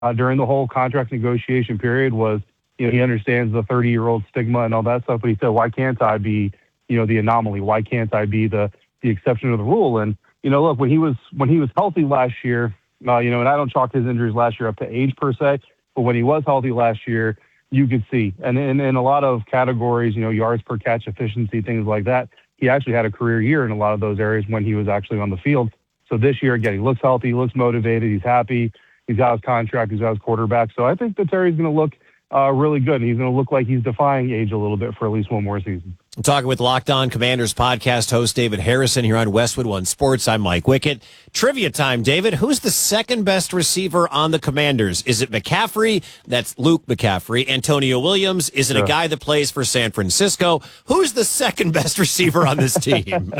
during the whole contract negotiation period was, he understands the 30-year-old stigma and all that stuff, but he said, why can't I be, the anomaly? Why can't I be the exception to the rule? And, look, when he was healthy last year, and I don't chalk his injuries last year up to age per se, but when he was healthy last year, you could see, and in a lot of categories, yards per catch efficiency, things like that, he actually had a career year in a lot of those areas when he was actually on the field. So this year, again, he looks healthy, he looks motivated, he's happy, he's got his contract, he's got his quarterback. So I think that Terry's going to look really good, and he's going to look like he's defying age a little bit for at least one more season. I'm talking with Locked On Commanders podcast host David Harrison here on Westwood One Sports. I'm Mike Wickett. Trivia time, David. Who's the second best receiver on the Commanders? Is it McCaffrey? That's Luke McCaffrey. Antonio Williams? Is it a guy that plays for San Francisco? Who's the second best receiver on this team?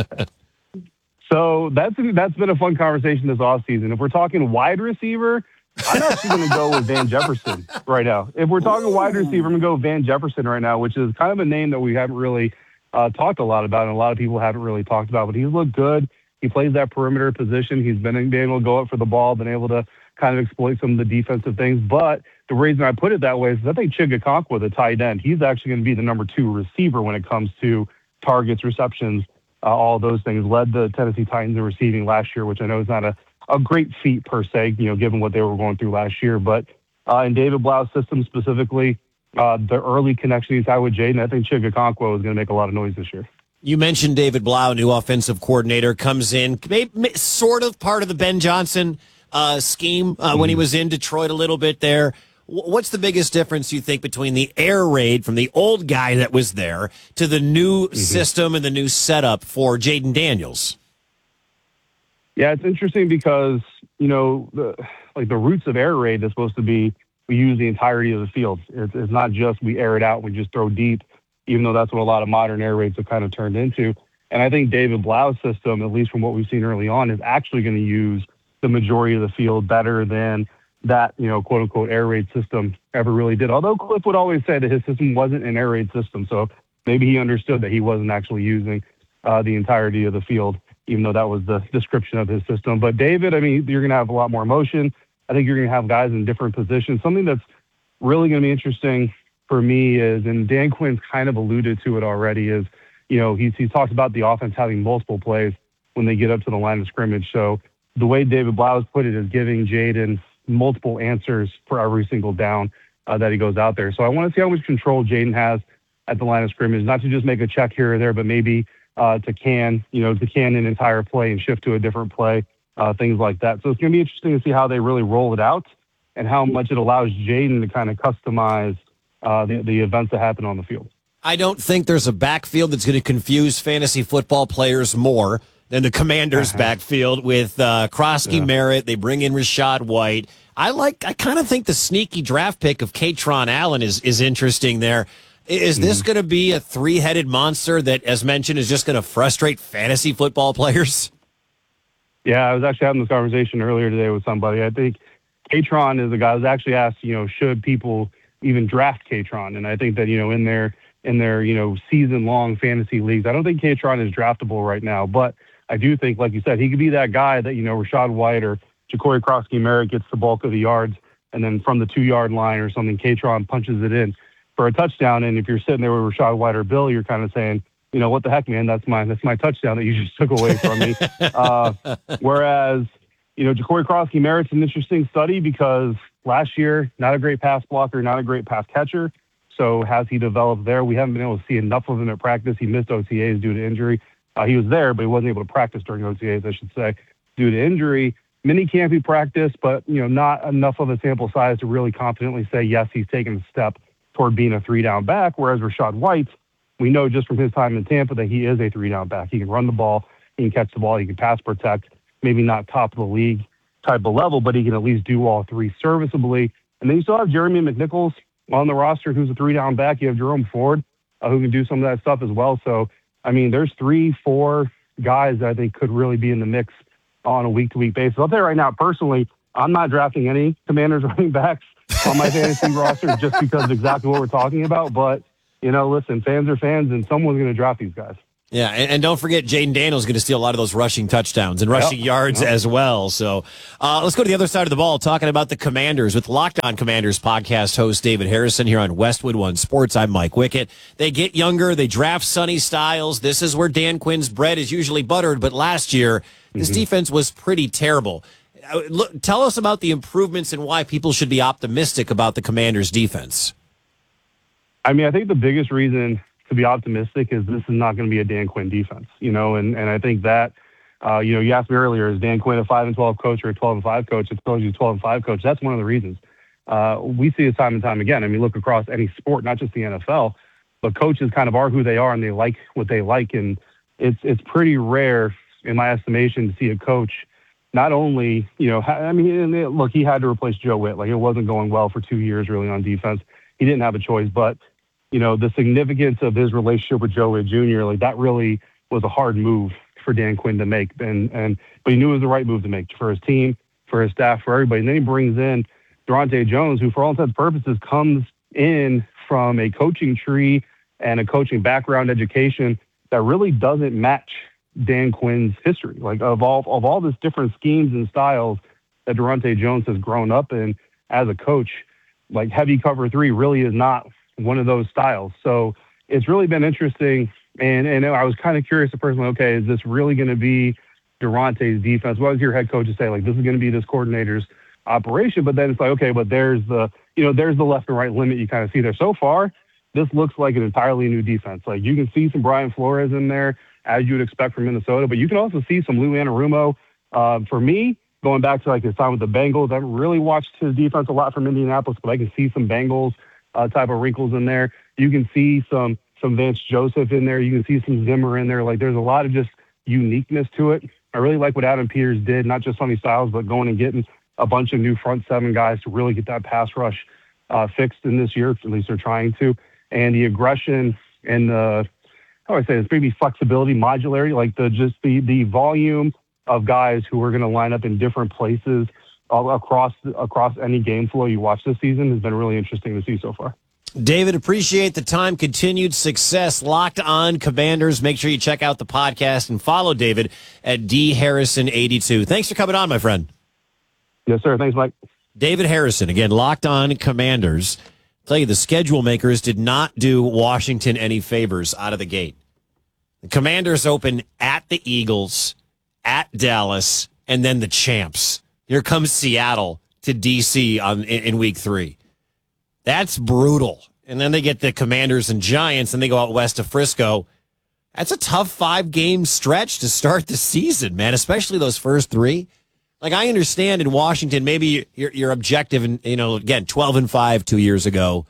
So that's been a fun conversation this offseason. If we're talking wide receiver, I'm actually going to go with Van Jefferson right now. If we're talking wide receiver, I'm going to go with Van Jefferson right now, which is kind of a name that we haven't really talked a lot about, and a lot of people haven't really talked about. But he's looked good. He plays that perimeter position. He's been able to go up for the ball, been able to kind of exploit some of the defensive things. But the reason I put it that way is I think Chig Okonkwo, the tight end, he's actually going to be the number 2 receiver when it comes to targets, receptions, all those things. Led the Tennessee Titans in receiving last year, which I know is not a great feat per se, given what they were going through last year. But in David Blau's system specifically, the early connection he's had with Jaden, I think Chig Okonkwo is going to make a lot of noise this year. You mentioned David Blau, new offensive coordinator, comes in, sort of part of the Ben Johnson scheme when he was in Detroit a little bit there. What's the biggest difference, you think, between the air raid from the old guy that was there to the new system and the new setup for Jaden Daniels? Yeah, it's interesting because, the roots of air raid is supposed to be we use the entirety of the field. It's not just we air it out, we just throw deep, even though that's what a lot of modern air raids have kind of turned into. And I think David Blau's system, at least from what we've seen early on, is actually going to use the majority of the field better than that, quote unquote air raid system ever really did. Although Cliff would always say that his system wasn't an air raid system. So maybe he understood that he wasn't actually using the entirety of the field, even though that was the description of his system. But David, you're going to have a lot more motion. I think you're going to have guys in different positions. Something that's really going to be interesting for me is, and Dan Quinn's kind of alluded to it already, is, he's talked about the offense having multiple plays when they get up to the line of scrimmage. So the way David Blau has put it is giving Jaden multiple answers for every single down that he goes out there. So I want to see how much control Jaden has at the line of scrimmage, not to just make a check here or there, but maybe to can an entire play and shift to a different play, things like that. So it's going to be interesting to see how they really roll it out and how much it allows Jaden to kind of customize the events that happen on the field. I don't think there's a backfield that's going to confuse fantasy football players more than the Commanders' backfield with Krosky Merritt. They bring in Rashad White. I kind of think the sneaky draft pick of Katron Allen is interesting there. Is this going to be a 3-headed monster that, as mentioned, is just going to frustrate fantasy football players? Yeah, I was actually having this conversation earlier today with somebody. I think Katron is a guy who's actually asked, should people even draft Katron? And I think that, in their season-long fantasy leagues, I don't think Katron is draftable right now. But I do think, like you said, he could be that guy that, Rashad White or Ja'Cory Krosky Merritt gets the bulk of the yards, and then from the 2-yard line or something, Katron punches it in for a touchdown. And if you're sitting there with Rashad White or Bill, you're kind of saying, what the heck, man, that's my touchdown that you just took away from me. Whereas, Ja'Cory Krosky Merritt's an interesting study because last year, not a great pass blocker, not a great pass catcher. So has he developed there? We haven't been able to see enough of him at practice. He missed OTAs due to injury. He was there, but he wasn't able to practice during OTAs, I should say, due to injury. Mini camp he practiced, but, not enough of a sample size to really confidently say, yes, he's taken a step toward being a 3-down back. Whereas Rashad White, we know just from his time in Tampa that he is a 3-down back. He can run the ball, he can catch the ball, he can pass protect, maybe not top of the league type of level, but he can at least do all three serviceably. And then you still have Jeremy McNichols on the roster, who's a 3-down back. You have Jerome Ford, who can do some of that stuff as well. So, there's 3-4 guys that I think could really be in the mix on a week-to-week basis. I'll tell you right now, personally, I'm not drafting any Commanders running backs on my fantasy roster just because of exactly what we're talking about. But, listen, fans are fans, and someone's going to draft these guys. Yeah, and don't forget, Jaden Daniels is going to steal a lot of those rushing touchdowns and rushing yards as well. So let's go to the other side of the ball, talking about the Commanders with Locked On Commanders podcast host David Harrison here on Westwood One Sports. I'm Mike Wickett. They get younger. They draft Sonny Styles. This is where Dan Quinn's bread is usually buttered, but last year, this defense was pretty terrible. Tell us about the improvements and why people should be optimistic about the Commanders' defense. I mean, I think the biggest reason to be optimistic is this is not going to be a Dan Quinn defense, and I think that, you asked me earlier, is Dan Quinn a 5-12 coach or a 12-5 coach? It's told you 12-5 coach. That's one of the reasons. We see it time and time again. I mean, look across any sport, not just the NFL, but coaches kind of are who they are and they like what they like. And it's pretty rare, in my estimation, to see a coach not only, look, he had to replace Joe Witt. Like, it wasn't going well for 2 years really on defense. He didn't have a choice, but the significance of his relationship with Joe Witt Jr., like, that really was a hard move for Dan Quinn to make. But he knew it was the right move to make for his team, for his staff, for everybody. And then he brings in Durante Jones, who for all intents and purposes comes in from a coaching tree and a coaching background education that really doesn't match Dan Quinn's history. Like, of all this different schemes and styles that Durante Jones has grown up in as a coach, like, heavy cover three really is not one of those styles. So it's really been interesting. And I was kind of curious personally, okay, is this really going to be Durante's defense? What was your head coach to say? Like, this is going to be this coordinator's operation. But then it's like, okay, but there's the left and right limit you kind of see there. So far, this looks like an entirely new defense. Like, you can see some Brian Flores in there, as you would expect from Minnesota, but you can also see some Lou Anarumo. For me, going back to like his time with the Bengals, I haven't really watched his defense a lot from Indianapolis, but I can see some Bengals type of wrinkles in there. You can see some Vance Joseph in there. You can see some Zimmer in there. Like, there's a lot of just uniqueness to it. I really like what Adam Peters did, not just Sonny Styles, but going and getting a bunch of new front seven guys to really get that pass rush fixed in this year. At least they're trying to. And the aggression and the, how do I say this, maybe flexibility, modularity, like the volume of guys who are going to line up in different places across any game flow you watch this season has been really interesting to see so far. David, appreciate the time. Continued success. Locked On Commanders. Make sure you check out the podcast and follow David at dharrison82. Thanks for coming on, my friend. Yes, sir. Thanks, Mike. David Harrison, again, Locked On Commanders. I'll tell you, the schedule makers did not do Washington any favors out of the gate. The Commanders open at the Eagles, at Dallas, and then the champs. Here comes Seattle to D.C. in week 3. That's brutal. And then they get the Commanders and Giants, and they go out west to Frisco. That's a tough 5-game stretch to start the season, man, especially those first 3. Like, I understand in Washington, maybe your objective, and again, 12-5 2 years ago,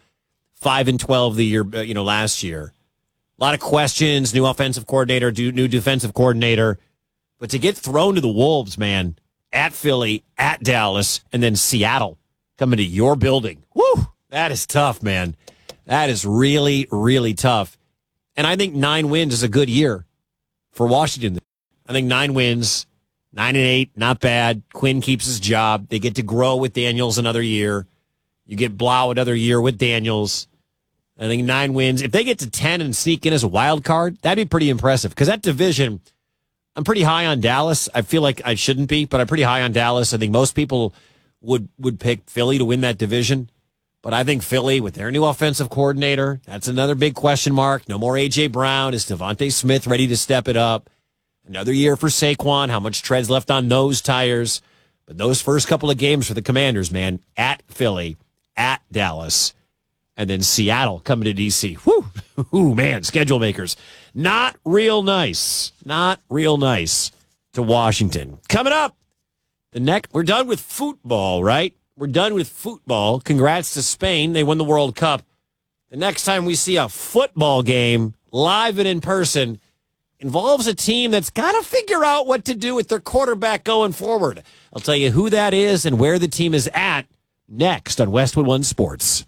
5-12 the year, last year. A lot of questions, new offensive coordinator, new defensive coordinator. But to get thrown to the Wolves, man, at Philly, at Dallas, and then Seattle coming to your building. Woo! That is tough, man. That is really, really tough. And I think 9 wins is a good year for Washington. I think 9 wins, 9-8, not bad. Quinn keeps his job. They get to grow with Daniels another year. You get Blau another year with Daniels. I think 9 wins. If they get to 10 and sneak in as a wild card, that'd be pretty impressive. Because that division, I'm pretty high on Dallas. I feel like I shouldn't be, but I'm pretty high on Dallas. I think most people would pick Philly to win that division. But I think Philly, with their new offensive coordinator, that's another big question mark. No more A.J. Brown. Is Devontae Smith ready to step it up? Another year for Saquon. How much tread's left on those tires? But those first couple of games for the Commanders, man, at Philly, at Dallas, and then Seattle coming to D.C. Whew. Ooh, man, schedule makers. Not real nice. Not real nice to Washington. Coming up, we're done with football, right? We're done with football. Congrats to Spain. They won the World Cup. The next time we see a football game live and in person involves a team that's got to figure out what to do with their quarterback going forward. I'll tell you who that is and where the team is at next on Westwood One Sports.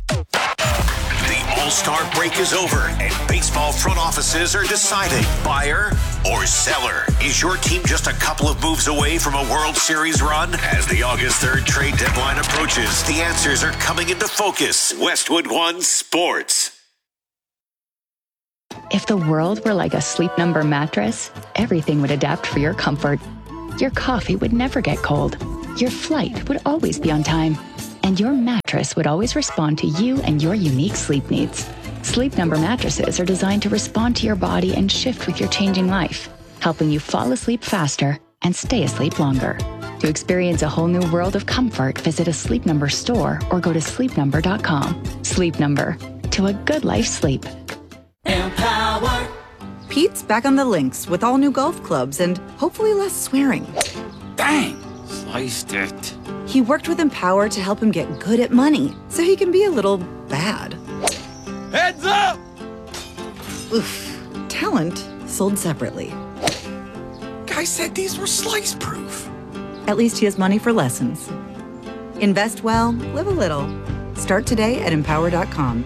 The All-Star break is over, and baseball front offices are deciding buyer or seller. Is your team just a couple of moves away from a World Series run? As the August 3rd trade deadline approaches, the answers are coming into focus. Westwood One Sports. If the world were like a Sleep Number mattress, everything would adapt for your comfort. Your coffee would never get cold. Your flight would always be on time. And your mattress would always respond to you and your unique sleep needs. Sleep Number mattresses are designed to respond to your body and shift with your changing life, helping you fall asleep faster and stay asleep longer. To experience a whole new world of comfort, visit a Sleep Number store or go to sleepnumber.com. Sleep Number. To a good life sleep. Empower. Pete's back on the links with all new golf clubs and hopefully less swearing. Dang, sliced it. He worked with Empower to help him get good at money so he can be a little bad. Heads up! Oof. Talent sold separately. Guy said these were slice proof. At least he has money for lessons. Invest well, live a little. Start today at empower.com.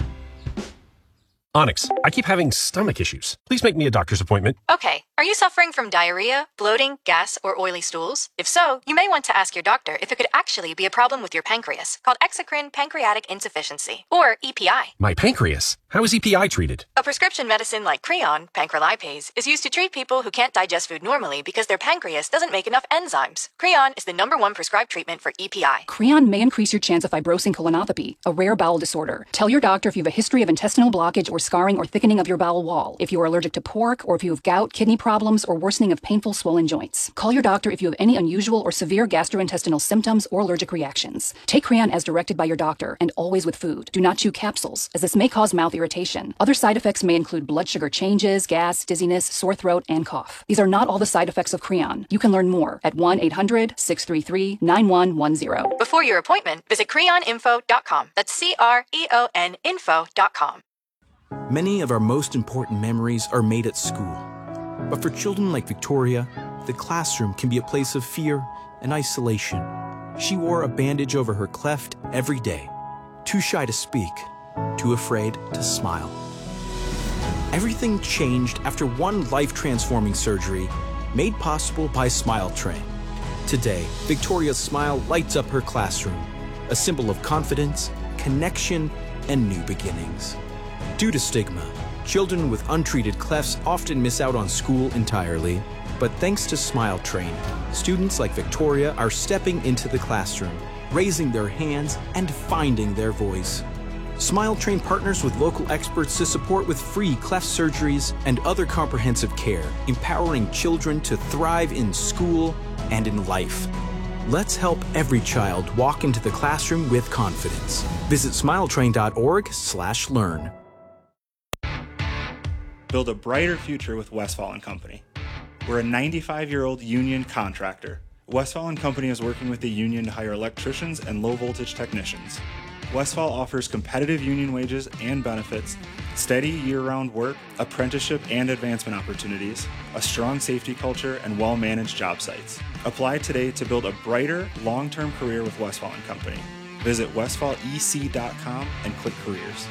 Onyx, I keep having stomach issues. Please make me a doctor's appointment. Okay. Are you suffering from diarrhea, bloating, gas, or oily stools? If so, you may want to ask your doctor if it could actually be a problem with your pancreas, called exocrine pancreatic insufficiency, or EPI. My pancreas? How is EPI treated? A prescription medicine like Creon, pancrelipase, is used to treat people who can't digest food normally because their pancreas doesn't make enough enzymes. Creon is the #1 prescribed treatment for EPI. Creon may increase your chance of fibrosing colonopathy, a rare bowel disorder. Tell your doctor if you have a history of intestinal blockage or scarring or thickening of your bowel wall, if you are allergic to pork, or if you have gout, kidney problems, or worsening of painful swollen joints. Call your doctor if you have any unusual or severe gastrointestinal symptoms or allergic reactions. Take Creon as directed by your doctor and always with food. Do not chew capsules, as this may cause mouth irritation. Other side effects may include blood sugar changes, gas, dizziness, sore throat, and cough. These are not all the side effects of Creon. You can learn more at 1-800-633-9110. Before your appointment, visit creoninfo.com. That's CREON info.com. Many of our most important memories are made at school. But for children like Victoria, the classroom can be a place of fear and isolation. She wore a bandage over her cleft every day, too shy to speak, too afraid to smile. Everything changed after one life-transforming surgery made possible by Smile Train. Today, Victoria's smile lights up her classroom, a symbol of confidence, connection, and new beginnings. Due to stigma, children with untreated clefts often miss out on school entirely. But thanks to Smile Train, students like Victoria are stepping into the classroom, raising their hands, and finding their voice. Smile Train partners with local experts to support with free cleft surgeries and other comprehensive care, empowering children to thrive in school and in life. Let's help every child walk into the classroom with confidence. Visit smiletrain.org/learn. Build a brighter future with Westfall & Company. We're a 95-year-old union contractor. Westfall & Company is working with the union to hire electricians and low-voltage technicians. Westfall offers competitive union wages and benefits, steady year-round work, apprenticeship and advancement opportunities, a strong safety culture, and well-managed job sites. Apply today to build a brighter, long-term career with Westfall & Company. Visit westfallec.com and click Careers.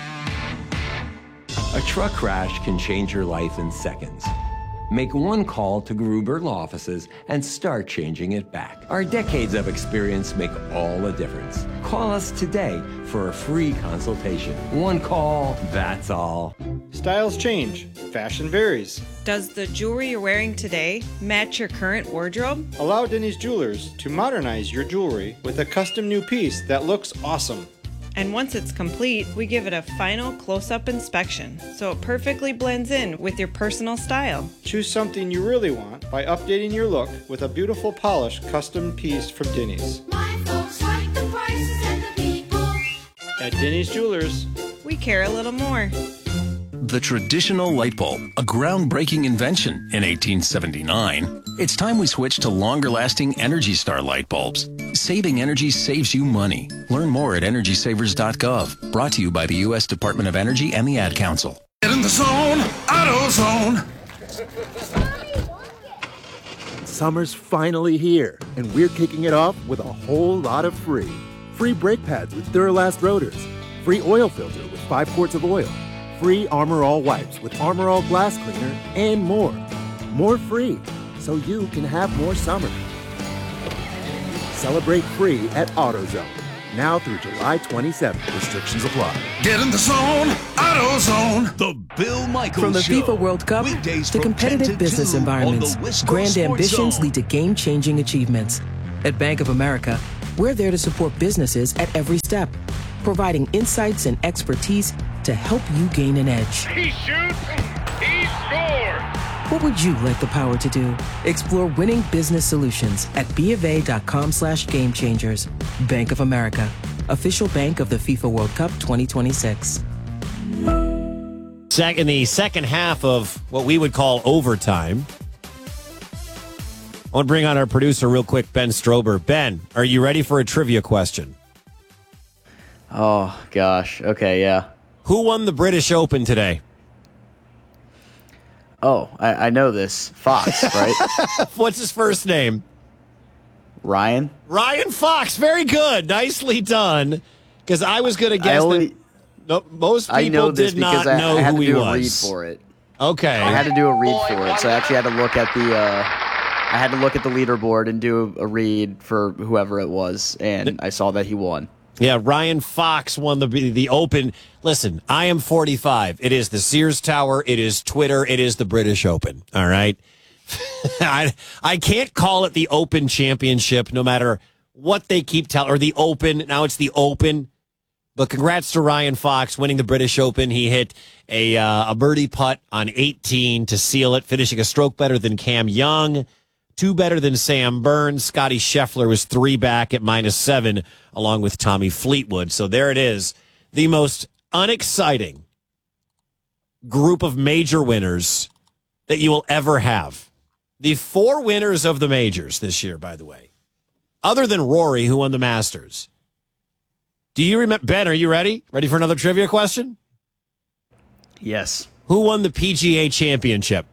A truck crash can change your life in seconds. Make one call to Gruber Law Offices and start changing it back. Our decades of experience make all the difference. Call us today for a free consultation. One call, that's all. Styles change. Fashion varies. Does the jewelry you're wearing today match your current wardrobe? Allow Denny's Jewelers to modernize your jewelry with a custom new piece that looks awesome. And once it's complete, we give it a final close-up inspection, so it perfectly blends in with your personal style. Choose something you really want by updating your look with a beautiful polished custom piece from Denny's. My folks like the prices and the people. At Denny's Jewelers, we care a little more. The traditional light bulb, a groundbreaking invention in 1879. It's time we switch to longer-lasting Energy Star light bulbs. Saving energy saves you money. Learn more at EnergySavers.gov. Brought to you by the U.S. Department of Energy and the Ad Council. Get in the zone, AutoZone. Summer's finally here, and we're kicking it off with a whole lot of free. Free brake pads with Duralast rotors. Free oil filter with 5 quarts of oil. Free Armor All wipes with Armor All glass cleaner, and more. More free, so you can have more summer. Celebrate free at AutoZone. now through July 27th. Restrictions apply. Get in the zone, AutoZone. The Bill Michaels From the Show. FIFA World Cup Weekdays to from competitive 10 to business 2 environments, on the West Coast grand Sports ambitions Zone. lead to game-changing achievements. At Bank of America, we're there to support businesses at every step, providing insights and expertise to help you gain an edge. He shoots, he scores. What would you like the power to do? Explore winning business solutions at BofA.com/gamechangers. Bank of America, official bank of the FIFA World Cup 2026. In the second half of what we would call overtime, I want to bring on our producer real quick, Ben Strober. Ben, are you ready for a trivia question? Oh, gosh. Okay, yeah. Who won the British Open today? Oh, I know this. Fox, right? What's his first name? Ryan. Ryan Fox. Very good. Nicely done. Because I was going to guess that most people did not know I had who to he do was. a read for it. Okay. I had to do a read for it, so I actually had to look at the leaderboard and do a read for whoever it was, and I saw that he won. Yeah, Ryan Fox won the Open. Listen, I am 45. It is the Sears Tower. It is Twitter. It is the British Open. All right? I can't call it the Open Championship no matter what they keep telling, or the Open. Now it's the Open. But congrats to Ryan Fox winning the British Open. He hit a birdie putt on 18 to seal it, finishing a stroke better than Cam Young, 2 better than Sam Burns. Scotty Scheffler was 3 back at -7, along with Tommy Fleetwood. So there it is. The most unexciting group of major winners that you will ever have. The 4 winners of the majors this year, by the way, other than Rory, who won the Masters. Do you remember, Ben, are you ready? Ready for another trivia question? Yes. Who won the PGA Championship?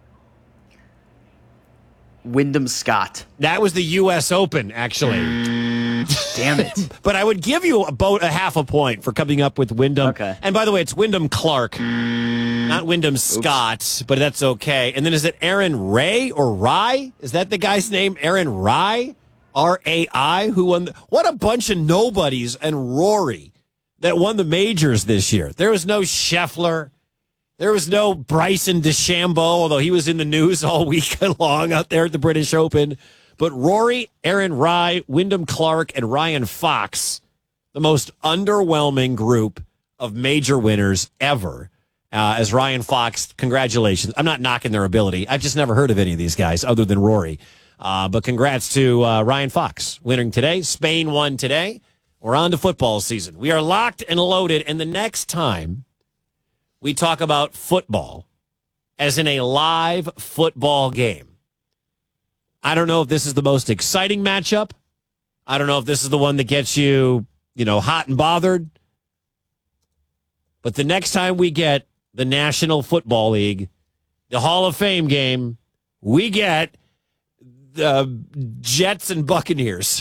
Wyndham Scott. That was the U.S. Open, actually. Damn it. But I would give you about a half a point for coming up with Wyndham. Okay. And by the way, it's Wyndham Clark, not Wyndham Scott, but that's okay. And then is it Aaron Ray or Rye? Is that the guy's name? Aaron Rye? R-A-I, who won. What a bunch of nobodies and Rory that won the majors this year. There was no Scheffler. There was no Bryson DeChambeau, although he was in the news all week long out there at the British Open. But Rory, Aaron Rye, Wyndham Clark, and Ryan Fox, the most underwhelming group of major winners ever. As Ryan Fox, congratulations. I'm not knocking their ability. I've just never heard of any of these guys other than Rory. But congrats to Ryan Fox winning today. Spain won today. We're on to football season. We are locked and loaded. And the next time we talk about football, as in a live football game, I don't know if this is the most exciting matchup. I don't know if this is the one that gets you, hot and bothered. But the next time we get the National Football League, the Hall of Fame game, we get the Jets and Buccaneers.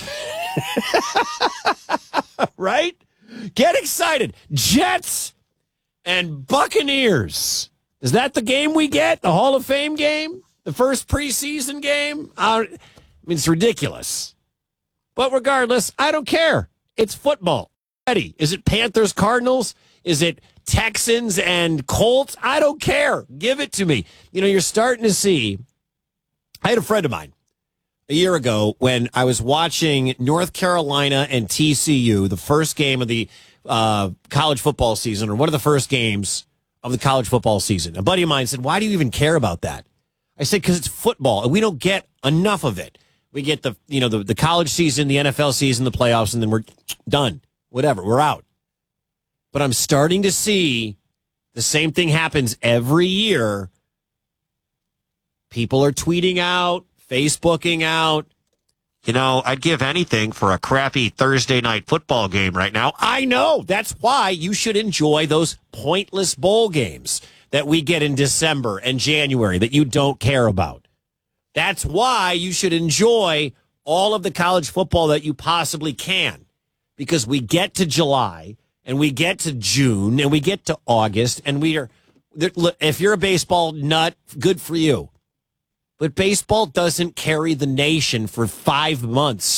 Right? Get excited. Jets and Buccaneers. Is that the game we get? The Hall of Fame game? The first preseason game? It's ridiculous. But regardless, I don't care. It's football. Ready? Is it Panthers, Cardinals? Is it Texans and Colts? I don't care. Give it to me. You're starting to see. I had a friend of mine a year ago when I was watching North Carolina and TCU, the first game of the college football season, or one of the first games of the college football season. A buddy of mine said, "Why do you even care about that?" I said, "Because it's football, and we don't get enough of it. We get the college season, the NFL season, the playoffs, and then we're done. Whatever, we're out." But I'm starting to see the same thing happens every year. People are tweeting out, Facebooking out. I'd give anything for a crappy Thursday night football game right now. I know. That's why you should enjoy those pointless bowl games that we get in December and January that you don't care about. That's why you should enjoy all of the college football that you possibly can. Because we get to July and we get to June and we get to August and if you're a baseball nut, good for you. But baseball doesn't carry the nation for 5 months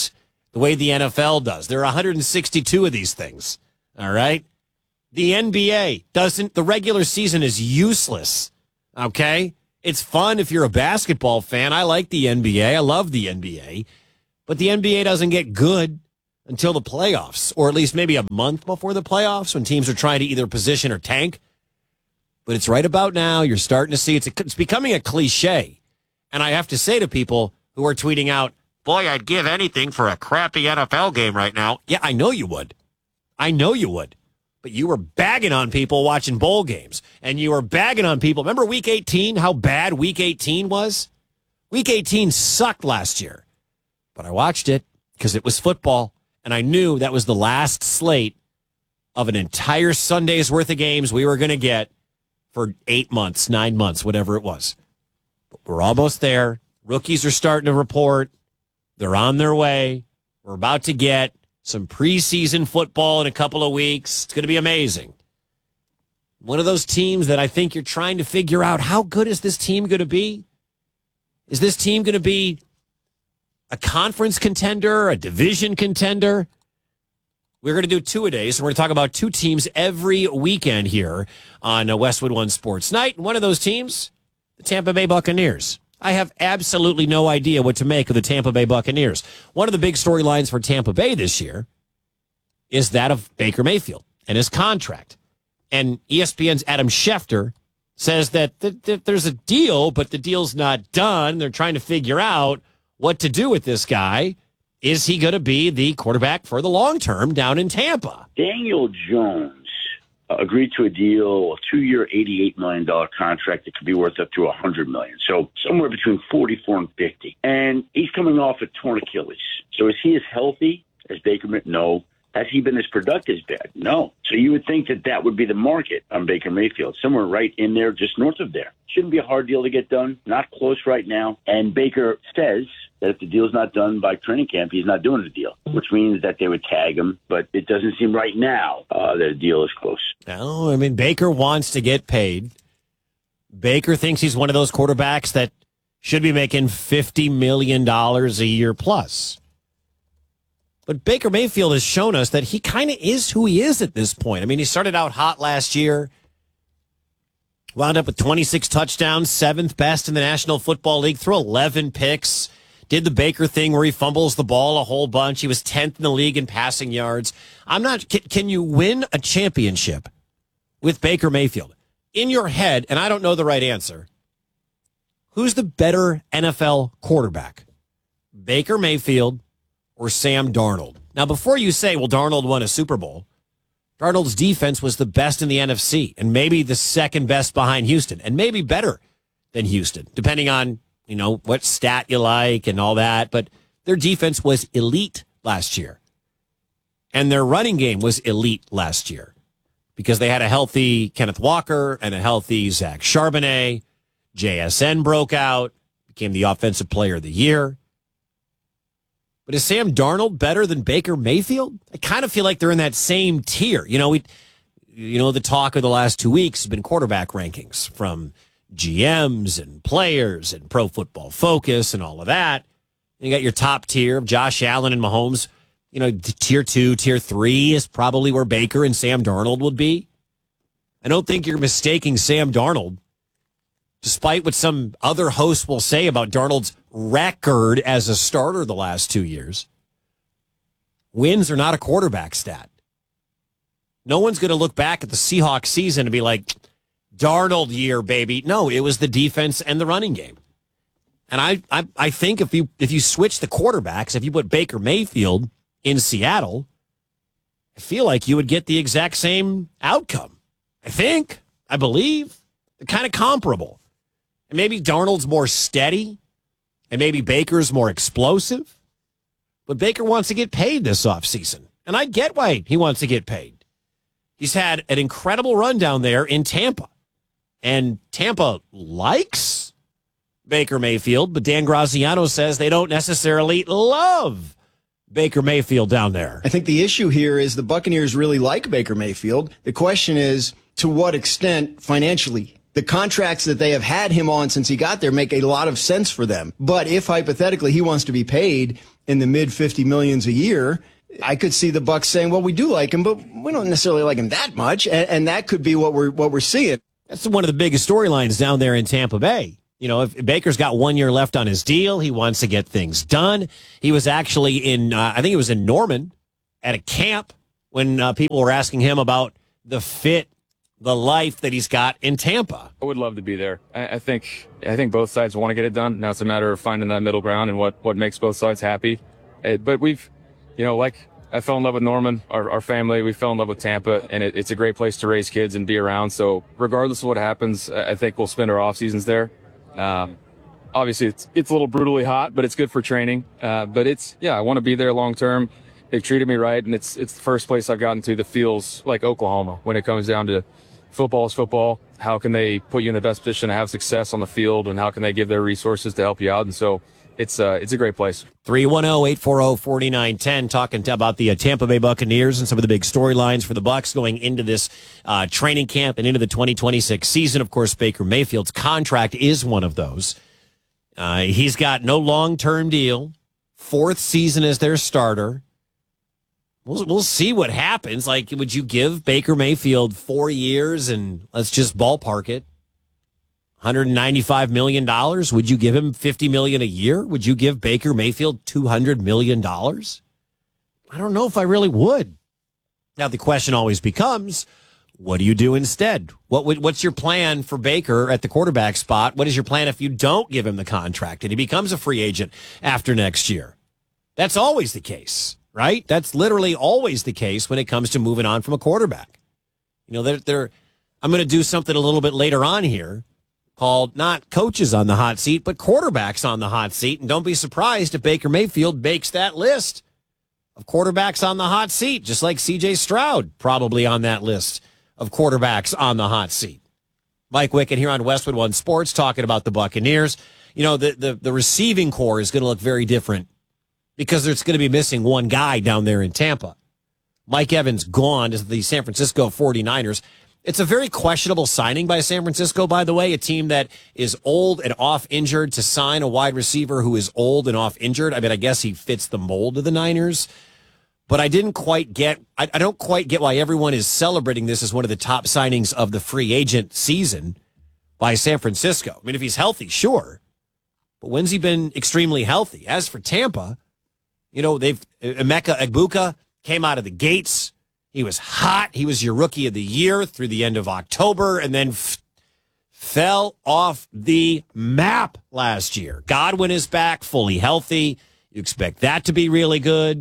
the way the NFL does. There are 162 of these things, all right? The NBA doesn't, the regular season is useless, okay? It's fun if you're a basketball fan. I like the NBA. I love the NBA. But the NBA doesn't get good until the playoffs, or at least maybe a month before the playoffs when teams are trying to either position or tank. But it's right about now. You're starting to see it's becoming a cliche. And I have to say to people who are tweeting out, boy, I'd give anything for a crappy NFL game right now. Yeah, I know you would. I know you would. But you were bagging on people watching bowl games. And you were bagging on people. Remember Week 18, how bad Week 18 was? Week 18 sucked last year. But I watched it because it was football. And I knew that was the last slate of an entire Sunday's worth of games we were going to get for 8 months, 9 months, whatever it was. But we're almost there. Rookies are starting to report. They're on their way. We're about to get some preseason football in a couple of weeks. It's going to be amazing. One of those teams that I think you're trying to figure out, how good is this team going to be? Is this team going to be a conference contender, a division contender? We're going to do two-a-days, and we're going to talk about two teams every weekend here on Westwood One Sports Night. And one of those teams, the Tampa Bay Buccaneers. I have absolutely no idea what to make of the Tampa Bay Buccaneers. One of the big storylines for Tampa Bay this year is that of Baker Mayfield and his contract. And ESPN's Adam Schefter says that there's a deal, but the deal's not done. They're trying to figure out what to do with this guy. Is he going to be the quarterback for the long term down in Tampa? Daniel Jones agreed to a deal, a 2-year, $88 million contract that could be worth up to $100 million. So somewhere between 44 and 50. And he's coming off a torn Achilles. So is he as healthy as Baker? No. Has he been as productive as bad? No. So you would think that that would be the market on Baker Mayfield, somewhere right in there, just north of there. Shouldn't be a hard deal to get done. Not close right now. And Baker says that if the deal's not done by training camp, he's not doing the deal, which means that they would tag him. But it doesn't seem right now that a deal is close. No, I mean, Baker wants to get paid. Baker thinks he's one of those quarterbacks that should be making $50 million a year plus. But Baker Mayfield has shown us that he kind of is who he is at this point. I mean, he started out hot last year, wound up with 26 touchdowns, 7th best in the National Football League, threw 11 picks, did the Baker thing where he fumbles the ball a whole bunch. He was 10th in the league in passing yards. Can you win a championship with Baker Mayfield? In your head, and I don't know the right answer, who's the better NFL quarterback? Baker Mayfield or Sam Darnold? Now, before you say, well, Darnold won a Super Bowl, Darnold's defense was the best in the NFC and maybe the second best behind Houston and maybe better than Houston, depending on, what stat you like and all that. But their defense was elite last year. And their running game was elite last year because they had a healthy Kenneth Walker and a healthy Zach Charbonnet. JSN broke out, became the offensive player of the year. But is Sam Darnold better than Baker Mayfield? I kind of feel like they're in that same tier. The talk of the last 2 weeks has been quarterback rankings from GMs and players and Pro Football Focus and all of that. You got your top tier of Josh Allen and Mahomes. Tier 2, tier 3 is probably where Baker and Sam Darnold would be. I don't think you're mistaking Sam Darnold, despite what some other hosts will say about Darnold's record as a starter the last 2 years. Wins are not a quarterback stat. No one's going to look back at the Seahawks season and be like, Darnold year, baby. No, it was the defense and the running game. And I think if you switch the quarterbacks, if you put Baker Mayfield in Seattle, I feel like you would get the exact same outcome. I believe. They're kind of comparable. And maybe Darnold's more steady, and maybe Baker's more explosive. But Baker wants to get paid this offseason, and I get why he wants to get paid. He's had an incredible run down there in Tampa, and Tampa likes Baker Mayfield, but Dan Graziano says they don't necessarily love Baker Mayfield down there. I think the issue here is the Buccaneers really like Baker Mayfield. The question is, to what extent financially? The contracts that they have had him on since he got there make a lot of sense for them. But if hypothetically he wants to be paid in the mid 50 millions a year, I could see the Bucs saying, well, we do like him, but we don't necessarily like him that much. And that could be what we're seeing. That's one of the biggest storylines down there in Tampa Bay. You know, if Baker's got 1 year left on his deal, he wants to get things done. He was actually in, I think it was in Norman at a camp when people were asking him about the fit, the life that he's got in Tampa. I would love to be there. I think both sides want to get it done. Now it's a matter of finding that middle ground and what makes both sides happy. But we've, I fell in love with Norman, our family. We fell in love with Tampa, and it's a great place to raise kids and be around. So regardless of what happens, I think we'll spend our off seasons there. Obviously it's a little brutally hot, but it's good for training. But I want to be there long term. They've treated me right, and it's the first place I've gotten to that feels like Oklahoma when it comes down to football is football. How can they put you in the best position to have success on the field, and how can they give their resources to help you out? And so it's a great place. 310-840-4910, talking about the Tampa Bay Buccaneers and some of the big storylines for the Bucs going into this training camp and into the 2026 season. Of course, Baker Mayfield's contract is one of those. He's got no long-term deal, 4th season as their starter. We'll see what happens. Like, would you give Baker Mayfield 4 years and let's just ballpark it? $195 million? Would you give him $50 million a year? Would you give Baker Mayfield $200 million? I don't know if I really would. Now, the question always becomes, what do you do instead? What's your plan for Baker at the quarterback spot? What is your plan if you don't give him the contract and he becomes a free agent after next year? That's always the case, right? That's literally always the case when it comes to moving on from a quarterback. I'm going to do something a little bit later on here called not coaches on the hot seat, but quarterbacks on the hot seat. And don't be surprised if Baker Mayfield makes that list of quarterbacks on the hot seat, just like C.J. Stroud probably on that list of quarterbacks on the hot seat. Mike Wickett here on Westwood One Sports talking about the Buccaneers. The receiving core is going to look very different because there's going to be missing one guy down there in Tampa. Mike Evans gone to the San Francisco 49ers. It's a very questionable signing by San Francisco, by the way, a team that is old and off injured to sign a wide receiver who is old and off injured. I mean, I guess he fits the mold of the Niners, but I don't quite get why everyone is celebrating this as one of the top signings of the free agent season by San Francisco. I mean, if he's healthy, sure, but when's he been extremely healthy? As for Tampa, Emeka Egbuka came out of the gates. He was hot. He was your rookie of the year through the end of October and then fell off the map last year. Godwin is back, fully healthy. You expect that to be really good.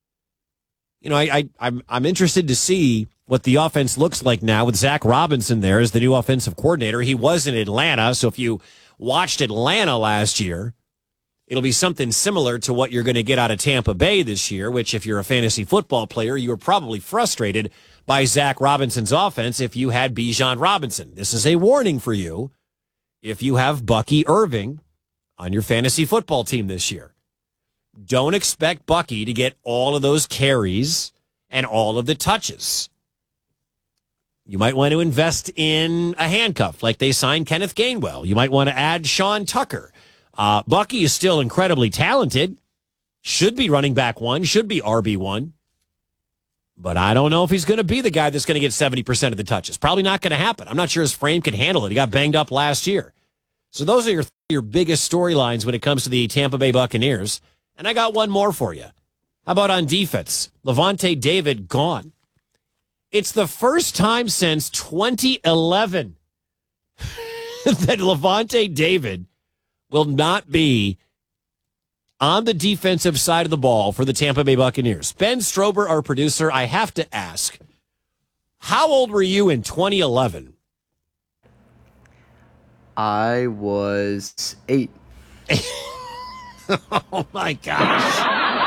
I'm interested to see what the offense looks like now with Zach Robinson there as the new offensive coordinator. He was in Atlanta, so if you watched Atlanta last year, it'll be something similar to what you're going to get out of Tampa Bay this year, which if you're a fantasy football player, you were probably frustrated by Zach Robinson's offense if you had Bijan Robinson. This is a warning for you if you have Bucky Irving on your fantasy football team this year. Don't expect Bucky to get all of those carries and all of the touches. You might want to invest in a handcuff like they signed Kenneth Gainwell. You might want to add Sean Tucker. Bucky is still incredibly talented. Should be running back one, should be RB1. But I don't know if he's going to be the guy that's going to get 70% of the touches. Probably not going to happen. I'm not sure his frame can handle it. He got banged up last year. So those are your biggest storylines when it comes to the Tampa Bay Buccaneers. And I got one more for you. How about on defense? Lavonte David gone. It's the first time since 2011 that Lavonte David will not be on the defensive side of the ball for the Tampa Bay Buccaneers. Ben Strober, our producer, I have to ask, how old were you in 2011? I was 8. Oh, my gosh.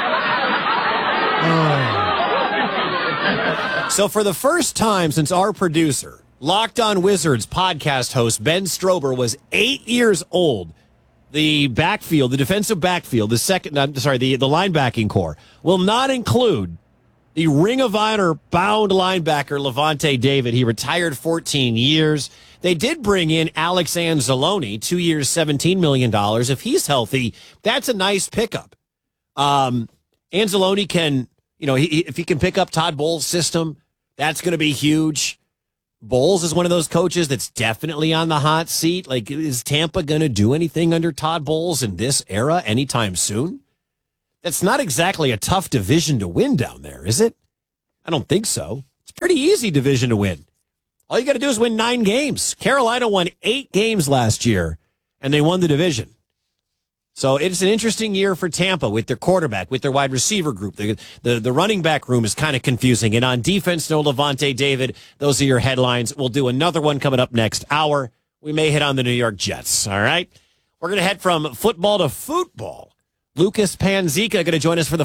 Oh. So for the first time since our producer, Locked On Wizards podcast host Ben Strober was 8 years old, the backfield, the defensive backfield, the linebacking core will not include the Ring of Honor bound linebacker Lavonte David. He retired 14 years. They did bring in Alex Anzalone, 2 years, $17 million. If he's healthy, that's a nice pickup. Anzalone can, if he can pick up Todd Bowles' system, that's going to be huge. Bowles is one of those coaches that's definitely on the hot seat. Like, is Tampa going to do anything under Todd Bowles in this era anytime soon? That's not exactly a tough division to win down there, is it? I don't think so. It's a pretty easy division to win. All you got to do is win 9 games. Carolina won 8 games last year, and they won the division. So it's an interesting year for Tampa with their quarterback, with their wide receiver group. The running back room is kind of confusing. And on defense, no Levante David. Those are your headlines. We'll do another one coming up next hour. We may hit on the New York Jets. All right. We're going to head from football to football. Lucas Panzica going to join us for the